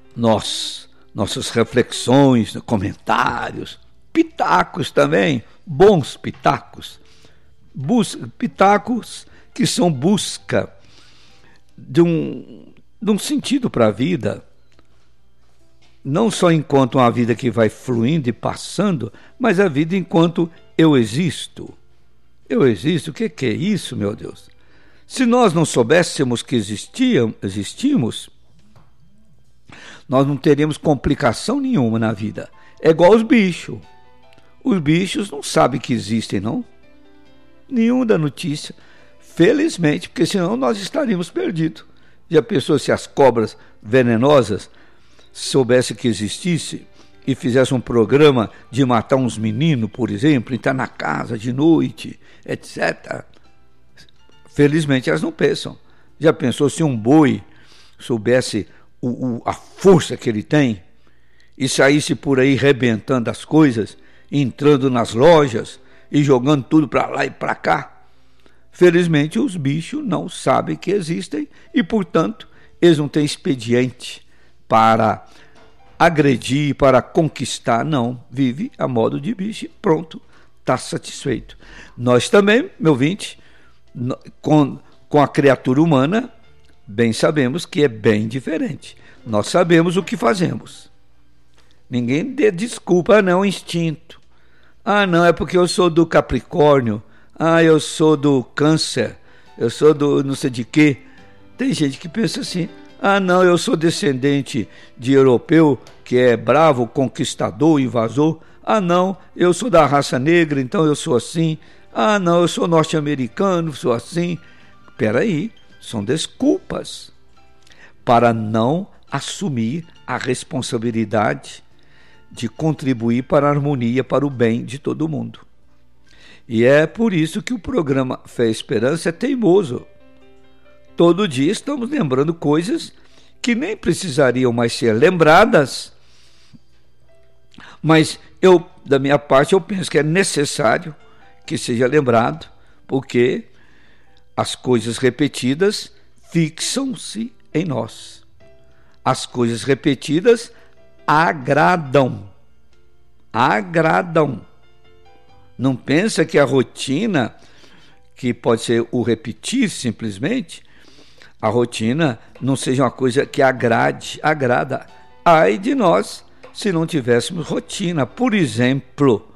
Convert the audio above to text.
nossas reflexões, comentários, pitacos também, bons pitacos, pitacos que são busca de um sentido para a vida, não só enquanto uma vida que vai fluindo e passando, mas a vida enquanto eu existo. Eu existo, o que é isso, meu Deus? Se nós não soubéssemos que existimos, nós não teríamos complicação nenhuma na vida. É igual os bichos. Os bichos não sabem que existem, não. Nenhum da notícia. Felizmente, porque senão nós estaríamos perdidos. Já pensou se as cobras venenosas soubessem que existisse e fizessem um programa de matar uns meninos, por exemplo, entrar na casa de noite, etc. Felizmente elas não pensam. Já pensou se um boi soubesse a força que ele tem e saísse por aí rebentando as coisas, entrando nas lojas e jogando tudo para lá e para cá? Felizmente os bichos não sabem que existem e, portanto, eles não têm expediente para agredir, para conquistar, não. Vive a modo de bicho e pronto, está satisfeito. Nós também, meu ouvinte, com a criatura humana, bem sabemos que é bem diferente. Nós sabemos o que fazemos. Ninguém dê desculpa, não, instinto. Não, é porque eu sou do Capricórnio. Eu sou do Câncer. Eu sou do não sei de quê. Tem gente que pensa assim. Não, eu sou descendente de europeu, que é bravo, conquistador, invasor. Não, eu sou da raça negra, então eu sou assim. Não, eu sou norte-americano, sou assim. Peraí, são desculpas para não assumir a responsabilidade de contribuir para a harmonia, para o bem de todo mundo. E é por isso que o programa Fé e Esperança é teimoso. Todo dia estamos lembrando coisas que nem precisariam mais ser lembradas, mas da minha parte, eu penso que é necessário que seja lembrado, porque as coisas repetidas fixam-se em nós. As coisas repetidas agradam. Não pensa que a rotina, que pode ser o repetir simplesmente, a rotina não seja uma coisa que agrada. Ai de nós se não tivéssemos rotina. Por exemplo,